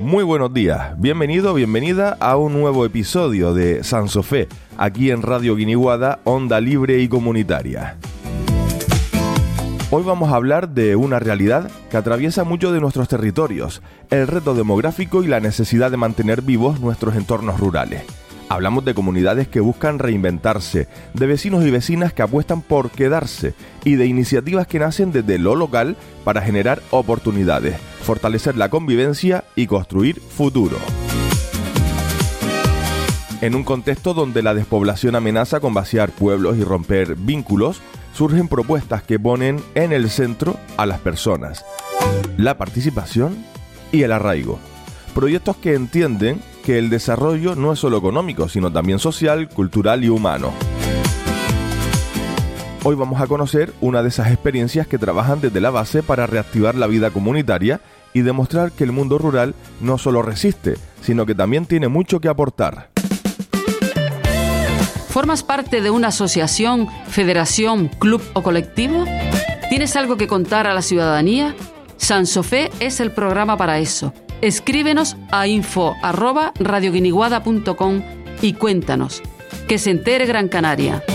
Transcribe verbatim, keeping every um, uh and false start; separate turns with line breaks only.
Muy buenos días, bienvenido, bienvenida a un nuevo episodio de Sansofé, aquí en Radio Guiniguada, onda libre y comunitaria. Hoy vamos a hablar de una realidad que atraviesa muchos de nuestros territorios, el reto demográfico y la necesidad de mantener vivos nuestros entornos rurales. Hablamos de comunidades que buscan reinventarse, de vecinos y vecinas que apuestan por quedarse y de iniciativas que nacen desde lo local para generar oportunidades, fortalecer la convivencia y construir futuro. En un contexto donde la despoblación amenaza con vaciar pueblos y romper vínculos, surgen propuestas que ponen en el centro a las personas, la participación y el arraigo. Proyectos que entienden que el desarrollo no es solo económico, sino también social, cultural y humano. Hoy vamos a conocer una de esas experiencias que trabajan desde la base para reactivar la vida comunitaria y demostrar que el mundo rural no solo resiste, sino que también tiene mucho que aportar.
¿Formas parte de una asociación, federación, club o colectivo? ¿Tienes algo que contar a la ciudadanía? Sansofé es el programa para eso. Escríbenos a info arroba radioguiniguada punto com y cuéntanos. Que se entere Gran Canaria.